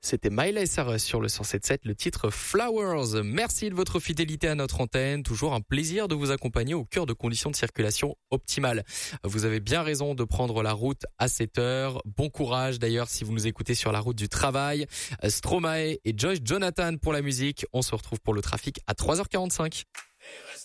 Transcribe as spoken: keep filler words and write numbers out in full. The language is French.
C'était Miley Cyrus sur le cent sept sept, le titre Flowers. Merci de votre fidélité à notre antenne. Toujours un plaisir de vous accompagner au cœur de conditions de circulation optimales. Vous avez bien raison de prendre la route à cette heure. Bon courage d'ailleurs si vous nous écoutez sur la route du travail. Stromae et Joyce Jonathan pour la musique. On se retrouve pour le trafic à trois heures quarante-cinq.